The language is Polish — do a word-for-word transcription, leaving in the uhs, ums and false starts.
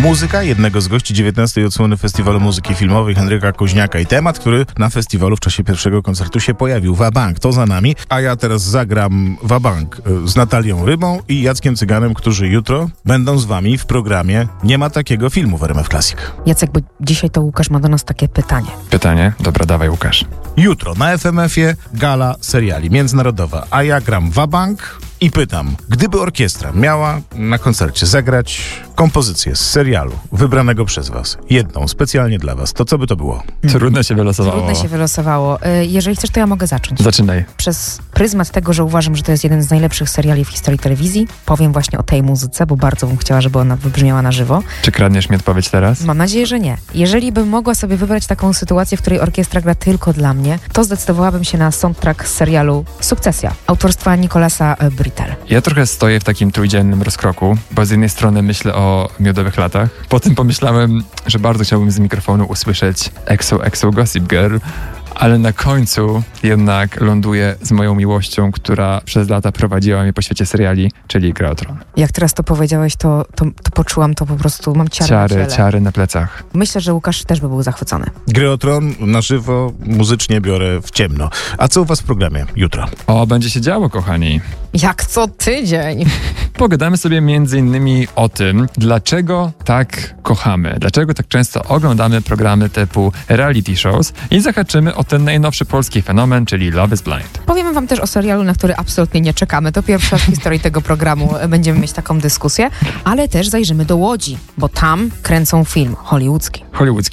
Muzyka jednego z gości dziewiętnastej odsłony Festiwalu Muzyki Filmowej Henryka Koźniaka i temat, który na festiwalu w czasie pierwszego koncertu się pojawił. Wabank, to za nami, a ja teraz zagram Wabank z Natalią Rybą i Jackiem Cyganem, którzy jutro będą z wami w programie Nie ma takiego filmu w R M F Classic. Jacek, bo dzisiaj to Łukasz ma do nas takie pytanie. Pytanie? Dobra, dawaj Łukasz. Jutro na F M F-ie gala seriali międzynarodowa, a ja gram Wabank i pytam, gdyby orkiestra miała na koncercie zagrać kompozycję z serialu wybranego przez was, jedną specjalnie dla was, to co by to było? Trudno się wylosowało. Trudno się wylosowało. Y, Jeżeli chcesz, to ja mogę zacząć. Zaczynaj. Przez pryzmat tego, że uważam, że to jest jeden z najlepszych seriali w historii telewizji, powiem właśnie o tej muzyce, bo bardzo bym chciała, żeby ona wybrzmiała na żywo. Czy kradniesz mi odpowiedź teraz? Mam nadzieję, że nie. Jeżeli bym mogła sobie wybrać taką sytuację, w której orkiestra gra tylko dla mnie, to zdecydowałabym się na soundtrack z serialu Sukcesja, autorstwa Nicolasa Britell. Ja trochę stoję w takim trójdziennym rozkroku, bo z jednej strony myślę o Miodowych latach. Potem pomyślałem, że bardzo chciałbym z mikrofonu usłyszeć Exo Exo Gossip Girl, ale na końcu jednak ląduję z moją miłością, która przez lata prowadziła mnie po świecie seriali, czyli Gra o Tron. Jak teraz to powiedziałeś, to, to, to poczułam to po prostu, mam ciary, Ciary, na ciele. ciary na plecach. Myślę, że Łukasz też by był zachwycony. Gry o Tron na żywo, muzycznie biorę w ciemno. A co u was w programie jutro? O, będzie się działo, kochani. Jak co tydzień. Pogadamy sobie między innymi o tym, dlaczego tak kochamy, dlaczego tak często oglądamy programy typu reality shows i zahaczymy o ten najnowszy polski fenomen, czyli Love is Blind. Powiemy wam też o serialu, na który absolutnie nie czekamy. To pierwszy raz w historii tego programu będziemy mieć taką dyskusję, ale też zajrzymy do Łodzi, bo tam kręcą film hollywoodzki. Hollywoodzki.